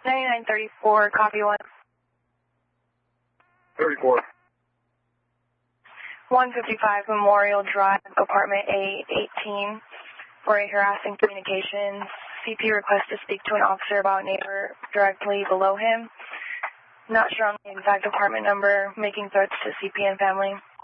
9934, copy 1. 34. 155 Memorial Drive, apartment A18, for a harassing communications. CP requests to speak to an officer about a neighbor directly below him. Not sure on the exact apartment number, making threats to CP and family.